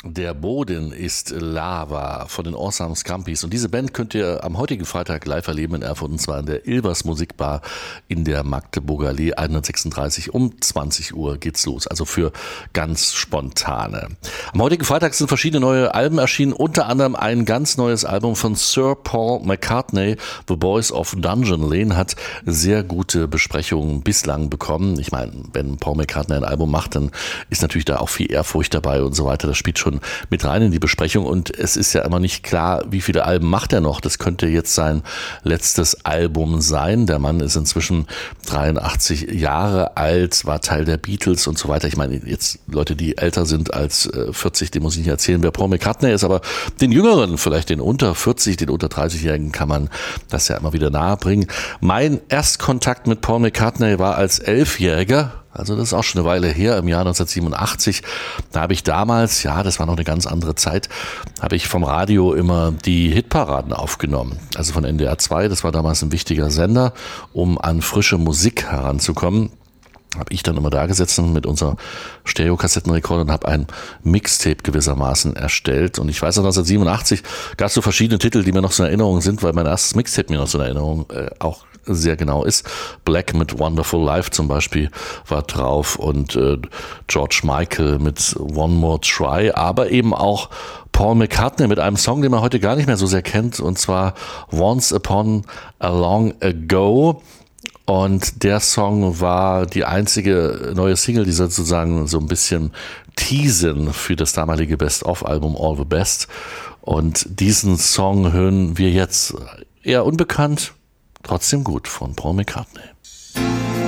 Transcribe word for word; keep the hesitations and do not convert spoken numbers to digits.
Der Boden ist Lava von den Awesome Scumpies. Und diese Band könnt ihr am heutigen Freitag live erleben in Erfurt, und zwar in der Ilvers Musikbar in der Magdeburger Allee hundertsechsunddreißig. Um zwanzig Uhr geht's los, also für ganz Spontane. Am heutigen Freitag sind verschiedene neue Alben erschienen, unter anderem ein ganz neues Album von Sir Paul McCartney. The Boys of Dungeon Lane hat sehr gute Besprechungen bislang bekommen. Ich meine, wenn Paul McCartney ein Album macht, dann ist natürlich da auch viel Ehrfurcht dabei und so weiter. Das spielt schon mit rein in die Besprechung, und es ist ja immer nicht klar, wie viele Alben macht er noch. Das könnte jetzt sein letztes Album sein. Der Mann ist inzwischen dreiundachtzig Jahre alt, war Teil der Beatles und so weiter. Ich meine, jetzt Leute, die älter sind als vierzig, dem muss ich nicht erzählen, wer Paul McCartney ist, aber den Jüngeren, vielleicht den unter vierzig, den unter dreißig-Jährigen kann man das ja immer wieder nahe bringen. Mein Erstkontakt mit Paul McCartney war als Elfjähriger. Also das ist auch schon eine Weile her, im Jahr neunzehnhundertsiebenundachtzig. Da habe ich damals, ja, das war noch eine ganz andere Zeit, habe ich vom Radio immer die Hitparaden aufgenommen. Also von N D R zwei, das war damals ein wichtiger Sender, um an frische Musik heranzukommen. Habe ich dann immer da gesessen mit unserer Stereo-Kassettenrekorder und habe ein Mixtape gewissermaßen erstellt. Und ich weiß, neunzehnhundertsiebenundachtzig gab es so verschiedene Titel, die mir noch so in Erinnerung sind, weil mein erstes Mixtape mir noch so in Erinnerung äh, auch sehr genau ist. Black mit Wonderful Life zum Beispiel war drauf, und äh, George Michael mit One More Try, aber eben auch Paul McCartney mit einem Song, den man heute gar nicht mehr so sehr kennt, und zwar Once Upon a Long Ago. Und der Song war die einzige neue Single, die sozusagen so ein bisschen teasen für das damalige Best-of-Album All the Best. Und diesen Song hören wir jetzt, eher unbekannt, trotzdem gut, von Paul McCartney.